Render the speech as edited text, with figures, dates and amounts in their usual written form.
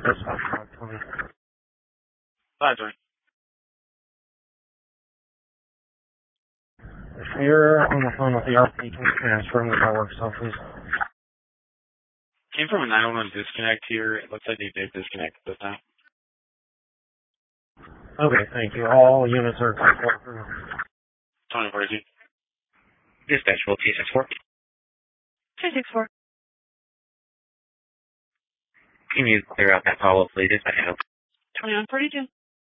Dispatch 520. 520. If you're on the phone with the RP, can you transfer me to my work cell, please? Came from a 911 disconnect here. It looks like they did disconnect this time. Okay, thank you. All units are controlled. 2042. Dispatch, will 264. 264. Can you clear out that follow-up, please? Dispatch, 2142.